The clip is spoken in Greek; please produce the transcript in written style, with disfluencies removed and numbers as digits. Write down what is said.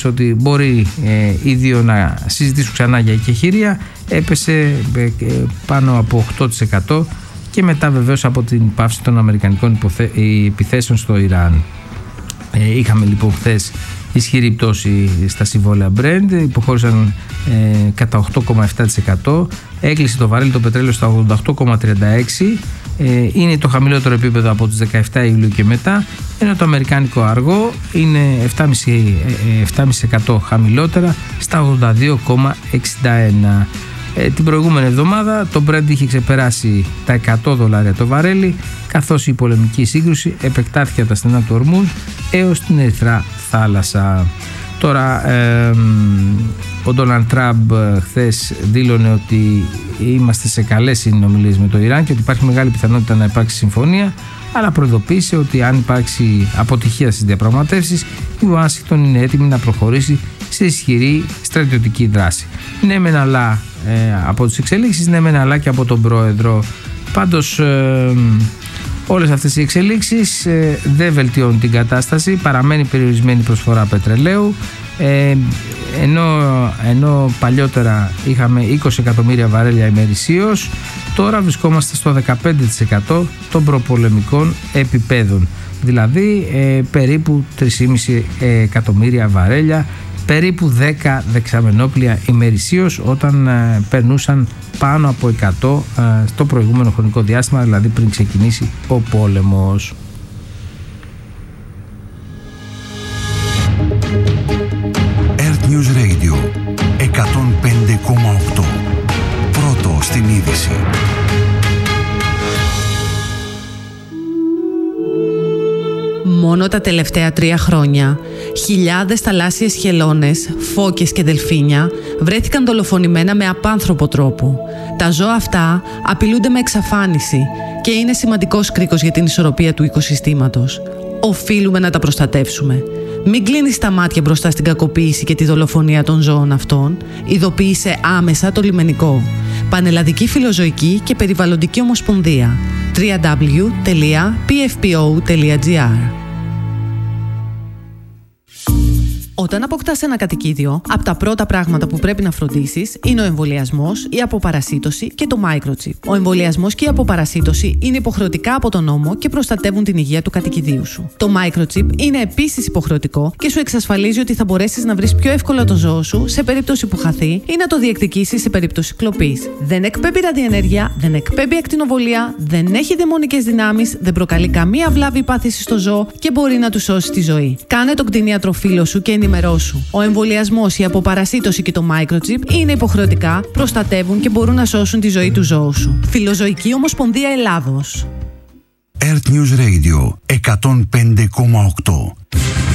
ότι μπορεί οι δύο να συζητήσουν ξανά για εκεχηρία, έπεσε πάνω από 8% και μετά βεβαίως από την πάυση των αμερικανικών επιθέσεων στο Ιράν. Είχαμε λοιπόν χθες ισχυρή πτώση στα συμβόλαια Brent, υποχώρησαν κατά 8,7%, έκλεισε το βαρέλι το πετρέλαιο στα 88,36, είναι το χαμηλότερο επίπεδο από τις 17 Ιουλίου και μετά, ενώ το αμερικάνικο αργό είναι 7,5% χαμηλότερα στα 82,61. Την προηγούμενη εβδομάδα το Brent είχε ξεπεράσει τα $100 το βαρέλι, καθώς η πολεμική σύγκρουση επεκτάθηκε από τα στενά του Ορμούζ έως την Ερυθρά θάλασσα. Τώρα ο Ντόναλντ Τραμπ χθες δήλωνε ότι είμαστε σε καλές συνομιλίες με το Ιράν και ότι υπάρχει μεγάλη πιθανότητα να υπάρξει συμφωνία, αλλά προειδοποίησε ότι αν υπάρξει αποτυχία στις διαπραγματεύσεις, η Ουάσιγκτον είναι έτοιμη να προχωρήσει σε ισχυρή στρατιωτική δράση. Ναι μεν αλλά από τις εξελίξεις, ναι μεν αλλά και από τον πρόεδρο. Πάντως όλες αυτές οι εξελίξεις δεν βελτιώνουν την κατάσταση, παραμένει περιορισμένη προσφορά πετρελαίου, ενώ παλιότερα είχαμε 20 εκατομμύρια βαρέλια ημερησίως, τώρα βρισκόμαστε στο 15% των προπολεμικών επιπέδων, δηλαδή περίπου 3,5 εκατομμύρια βαρέλια, περίπου 10 δεξαμενόπλια ημερησίως, όταν περνούσαν πάνω από 100 στο προηγούμενο χρονικό διάστημα, δηλαδή πριν ξεκινήσει ο πόλεμος. Earth News Radio 105,8. Πρώτο στην είδηση. Μόνο τα τελευταία 3 χρόνια, χιλιάδες θαλάσσιες χελώνες, φώκες και δελφίνια βρέθηκαν δολοφονημένα με απάνθρωπο τρόπο. Τα ζώα αυτά απειλούνται με εξαφάνιση και είναι σημαντικός κρίκος για την ισορροπία του οικοσυστήματος. Οφείλουμε να τα προστατεύσουμε. Μην κλείνεις τα μάτια μπροστά στην κακοποίηση και τη δολοφονία των ζώων αυτών. Ειδοποίησε άμεσα το λιμενικό. Πανελλαδική Φιλοζωική και Περιβαλλοντική Ομοσπονδία. www.pfpo.gr. Όταν αποκτάς ένα κατοικίδιο, από τα πρώτα πράγματα που πρέπει να φροντίσεις είναι ο εμβολιασμός, η αποπαρασίτωση και το microchip. Ο εμβολιασμός και η αποπαρασίτωση είναι υποχρεωτικά από τον νόμο και προστατεύουν την υγεία του κατοικιδίου σου. Το microchip είναι επίσης υποχρεωτικό και σου εξασφαλίζει ότι θα μπορέσεις να βρεις πιο εύκολα το ζώο σου σε περίπτωση που χαθεί ή να το διεκδικήσεις σε περίπτωση κλοπής. Δεν εκπέμπει ραδιενέργεια, δεν εκπέμπει ακτινοβολία, δεν έχει δαιμονικές δυνάμεις, δεν προκαλεί καμία βλάβη ή πάθηση στο ζώο και μπορεί να του σώσει τη ζωή. Κάνε τον κτηνίατρο φίλο σου και ενημερώσου. Ο εμβολιασμός, η αποπαρασίτωση και το microchip είναι υποχρεωτικά, προστατεύουν και μπορούν να σώσουν τη ζωή του ζώου σου. Φιλοζωική Ομοσπονδία Ελλάδος. Earth News Radio 105,8.